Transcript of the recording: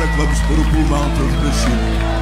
agora que vamos pôr o pulmão todo para cima.